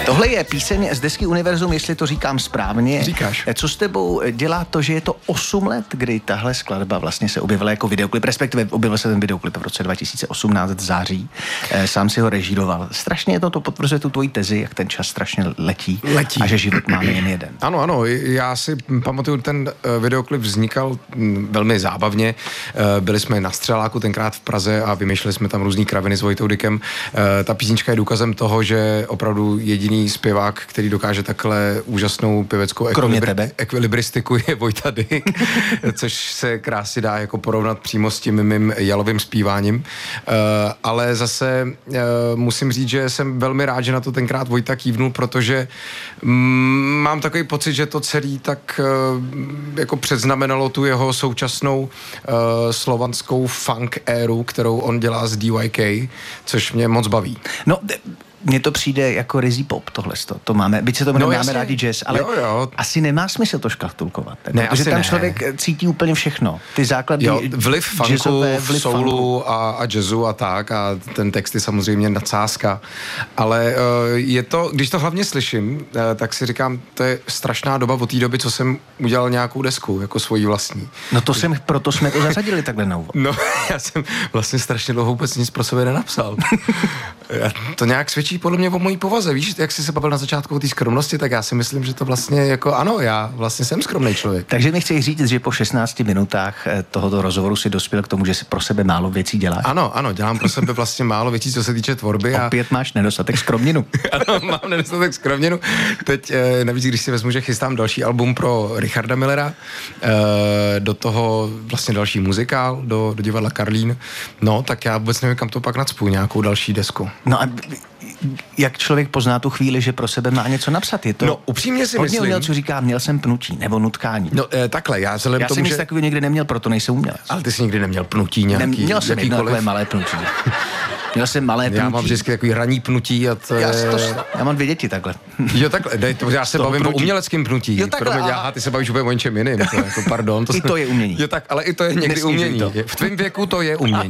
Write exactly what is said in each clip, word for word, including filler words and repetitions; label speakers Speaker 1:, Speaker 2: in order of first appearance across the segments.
Speaker 1: Tohle je píseň z desky Univerzum, jestli to říkám správně.
Speaker 2: Říkáš.
Speaker 1: Co s tebou dělá to, že je to osm let, kdy tahle skladba vlastně se objevila jako videoklip, respektive objevil se ten videoklip v roce dva tisíce osmnáct v září. Sám si ho režíroval. Strašně to, to potvrzuje tu tvoji tezi, jak ten čas strašně letí.
Speaker 2: Letí.
Speaker 1: A že život máme jen jeden.
Speaker 2: Ano, ano, já si pamatuju, ten videoklip vznikal velmi zábavně. Byli jsme na Střeláku tenkrát v Praze a vymýšleli jsme tam různý kraviny s Vojtou Dykem. Ta písnička je důkazem toho, že opravdu jediný zpěvák, který dokáže takhle úžasnou pěveckou ekvilibri- ekvilibristiku, je Vojta Dyk, což se krásně dá jako porovnat přímo s tím mým jalovým zpíváním. Ale zase musím říct, že jsem velmi rád, že na to tenkrát Vojta kývnul, protože mám takový pocit, že to celý tak jako předznamenalo tu jeho současnou uh, slovanskou funk éru, kterou on dělá z D Y K, což mě moc baví.
Speaker 1: No, mně to přijde jako rizí pop, tohle. To máme, byť se to no, máme rádi jazz, ale
Speaker 2: jo, jo.
Speaker 1: asi nemá smysl to škatulkovat.
Speaker 2: Ne,
Speaker 1: protože tam
Speaker 2: ne.
Speaker 1: člověk cítí úplně všechno. Ty základy
Speaker 2: jo, vliv funku,
Speaker 1: jazzové, vliv
Speaker 2: soulu
Speaker 1: funku.
Speaker 2: A, a jazzu a tak a ten text je samozřejmě nadsázka. Ale uh, je to, když to hlavně slyším, uh, tak si říkám, to je strašná doba od té doby, co jsem udělal nějakou desku, jako svoji vlastní.
Speaker 1: No to jsem, proto jsme to zařadili takhle na úvod.
Speaker 2: No, já jsem vlastně strašně dlouho vůbec nic pro sebe nenapsal. To nějak svědčí podle mě o mojí povaze. Víš, jak jsi se bavil na začátku o té skromnosti, tak já si myslím, že to vlastně jako ano, já vlastně jsem skromný člověk.
Speaker 1: Takže mi chceš říct, že po šestnácti minutách tohoto rozhovoru si dospěl k tomu, že si pro sebe málo věcí děláš?
Speaker 2: Ano, ano, dělám pro sebe vlastně málo věcí, co se týče tvorby. A...
Speaker 1: Opět máš nedostatek skromninu.
Speaker 2: Ano, mám nedostatek skromninu. Teď navíc, když si vezmu, že chystám další album pro Richarda Millera, do toho vlastně další muzikál, do, do divadla Karlín, no, tak já vůbec nevím, kam to pak nacpu, nějakou další desku.
Speaker 1: No a jak člověk pozná tu chvíli, že pro sebe má něco napsat? Je to
Speaker 2: no, upřímně si
Speaker 1: hodně
Speaker 2: myslím...
Speaker 1: umělců říká, měl jsem pnutí nebo nutkání.
Speaker 2: No, e, takhle, já vzhledem
Speaker 1: Já
Speaker 2: tomu,
Speaker 1: jsem nic
Speaker 2: že...
Speaker 1: takového nikdy neměl, proto nejsem umělec.
Speaker 2: Ale ty jsi nikdy neměl pnutí nějaký...
Speaker 1: Ne, měl jsem jedno takové malé pnutí. Měl jsem malé pnutí.
Speaker 2: Já mám vždycky takový raní pnutí a to
Speaker 1: já,
Speaker 2: je...
Speaker 1: to, já mám dvě děti takhle.
Speaker 2: Jo, takhle, dej, to, já se bavím pnutí. O uměleckým pnutí.
Speaker 1: Jo, takhle,
Speaker 2: Promiň, aha, ty se bavíš úplně o něčem jiným. To, jako, pardon. To
Speaker 1: I to je umění.
Speaker 2: Jo, tak, ale i to je někdy
Speaker 1: Nesnižuj
Speaker 2: umění.
Speaker 1: to.
Speaker 2: V tvém věku to je umění.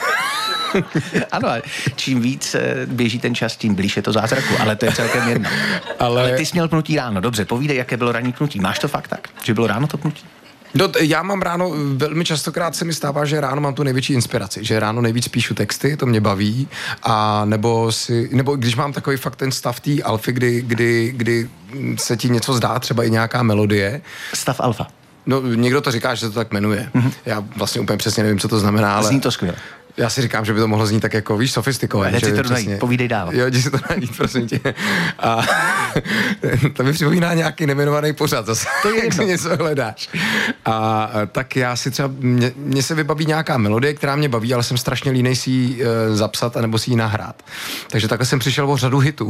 Speaker 1: Ano, čím víc běží ten čas, tím blíž je to zázraku, ale to je celkem jedno. Ale, ale ty jsi měl pnutí ráno, dobře, povídej, jaké bylo ranní pnutí. Máš to fakt tak, že bylo ráno to pnutí?
Speaker 2: No, já mám ráno, velmi častokrát se mi stává, že ráno mám tu největší inspiraci, že ráno nejvíc píšu texty, to mě baví, a nebo si, nebo když mám takový fakt ten stav té alfy, kdy, kdy, kdy se ti něco zdá, třeba i nějaká melodie.
Speaker 1: Stav alfa.
Speaker 2: No, někdo to říká, že se to tak jmenuje. Mm-hmm. Já vlastně úplně přesně nevím, co to znamená, ale...
Speaker 1: Zní to skvěle.
Speaker 2: Já si říkám, že by to mohlo znít tak jako, víš, sofistikovaně.
Speaker 1: Hned si to najít, povídej dál.
Speaker 2: Jo, jdi si to najít, prosím tě. A to mi připomíná nějaký nejmenovaný pořad zase, to je jak si něco hledáš. A tak já si třeba, mně, mně se vybaví nějaká melodie, která mě baví, ale jsem strašně línej si ji e, zapsat anebo si ji nahrát. Takže takhle jsem přišel o řadu hitů.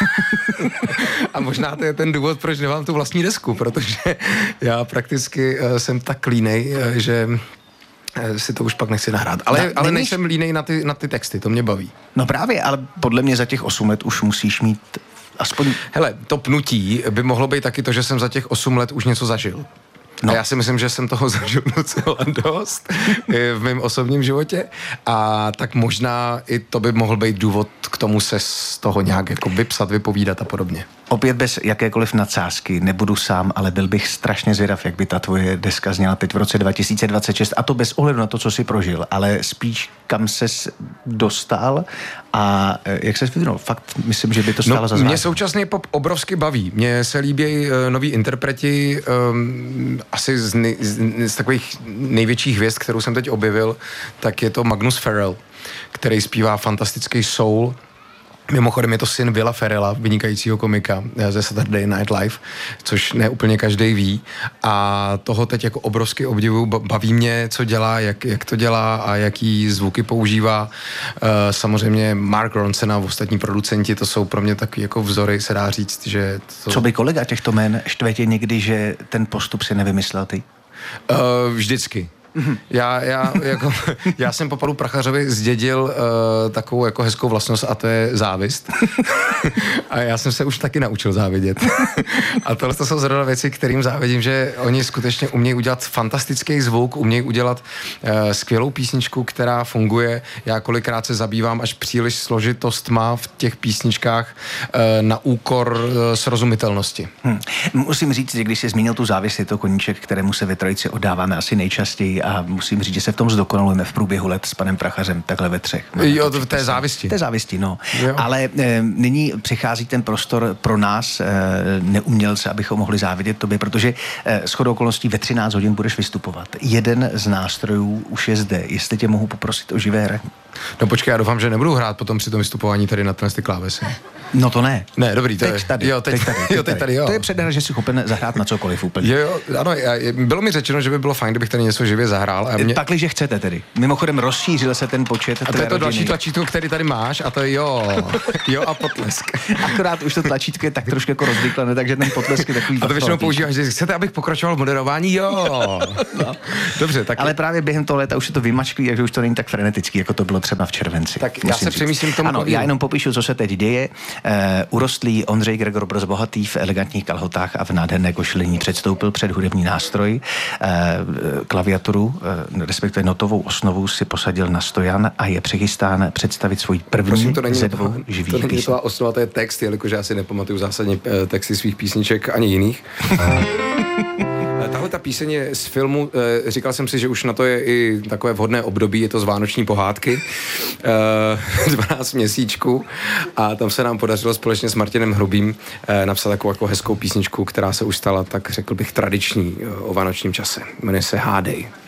Speaker 2: A možná to je ten důvod, proč nemám tu vlastní desku, protože já prakticky e, jsem tak línej, e, že... si to už pak nechci nahrát. Ale, no, ale nejsem línej na ty, na ty texty, to mě baví.
Speaker 1: No právě, ale podle mě za těch osm let už musíš mít aspoň...
Speaker 2: Hele, to pnutí by mohlo být taky to, že jsem za těch osm let už něco zažil. No. A já si myslím, že jsem toho zažil docela dost v mém osobním životě, a tak možná i to by mohl být důvod k tomu se z toho nějak jako vypsat, vypovídat a podobně.
Speaker 1: Opět bez jakékoliv nadsázky, nebudu sám, ale byl bych strašně zvědav, jak by ta tvoje deska zněla teď v roce dva tisíce dvacet šest, a to bez ohledu na to, co jsi prožil, ale spíš kam ses dostal a jak ses vyvinul. Fakt myslím, že by to stálo
Speaker 2: no,
Speaker 1: za zvážení.
Speaker 2: Mě současný pop obrovsky baví. Mně se líbí uh, noví interpreti, um, asi z, nej, z, z takových největších hvězd, kterou jsem teď objevil, tak je to Magnus Farrell, který zpívá fantastický soul. Mimochodem je to syn Willa Ferrella, vynikajícího komika ze Saturday Night Live, což ne úplně každý ví. A toho teď jako obrovsky obdivuju, baví mě, co dělá, jak, jak to dělá a jaký zvuky používá. Samozřejmě Mark Ronson a ostatní producenti, to jsou pro mě takový jako vzory, se dá říct, že... To...
Speaker 1: Co by kolega těchto jmen štve tě někdy, že ten postup si nevymyslel ty?
Speaker 2: Uh, vždycky. Já, já, jako, já jsem po panu Prachařovi zdědil uh, takovou jako hezkou vlastnost a to je závist. A já jsem se už taky naučil závidět. A tohle to jsou zrovna věci, kterým závidím, že oni skutečně umějí udělat fantastický zvuk, umějí udělat uh, skvělou písničku, která funguje. Já kolikrát se zabývám až příliš složitost má v těch písničkách uh, na úkor uh, srozumitelnosti.
Speaker 1: Hmm. Musím říct, že když jsi zmínil tu závist, je to koníček, kterému se ve trojici oddáváme asi nejčastěji a musím říct, že se v tom zdokonalujeme v průběhu let s panem Prachařem, takhle ve třech. No,
Speaker 2: jo, to, to je závisti.
Speaker 1: To je závisti, no. Jo. Ale e, nyní přichází ten prostor pro nás, e, neumělce, abychom mohli závidět tobě, protože e, shodou okolností ve třináct hodin budeš vystupovat. Jeden z nástrojů už je zde. Jestli tě mohu poprosit o živé hraní.
Speaker 2: No počkej, já doufám, že nebudu hrát potom při tom vystupování tady na ty klávesy.
Speaker 1: No to ne.
Speaker 2: Ne, dobrý, to
Speaker 1: teď
Speaker 2: je.
Speaker 1: Tady,
Speaker 2: jo, teď,
Speaker 1: teď tady.
Speaker 2: Jo, teď tady, jo.
Speaker 1: To je předhra, že jsi schopen zahrát na cokoliv úplně.
Speaker 2: Jo, jo, ano, já, bylo mi řečeno, že by bylo fajn, kdybych tady něco živě zahrál. A mě...
Speaker 1: Pakliže chcete tedy. Mimochodem rozšířil se ten počet.
Speaker 2: A to je to další tlačítko, který tady máš, a to je jo, jo a potlesk.
Speaker 1: Akorát už to tlačítko je tak trošku jako rozvyklané, takže ten potlesk je takový.
Speaker 2: A to většinou používáš, že chcete, abych pokračoval v moderování? Jo. No. Dobře, tak.
Speaker 1: Ale právě během toho léta už je to vymačklý, takže už to není tak frenetický, jako to bylo třeba v červenci.
Speaker 2: Tak já se přemýšlím tomu.
Speaker 1: Ano, já jenom popíšu, co se teď děje. Uh, urostlý Ondřej Gregor Broz Bohatý v elegantních kalhotách a v nádherné košilení předstoupil před hudební nástroj. Uh, klaviaturu, uh, respektive notovou osnovu si posadil na stojan a je přichystán představit svůj první Prosím, to není ze dvou živých
Speaker 2: to není
Speaker 1: písní.
Speaker 2: To osnova, to je text, jelikož já si nepamatuju zásadně texty svých písniček ani jiných. Tahle ta píseň je z filmu, e, říkal jsem si, že už na to je i takové vhodné období, je to z Vánoční pohádky, e, dvanáct měsíčků a tam se nám podařilo společně s Martinem Hrubým e, napsat takovou jako hezkou písničku, která se už stala, tak řekl bych, tradiční e, o vánočním čase. Jmenuje se Hádej.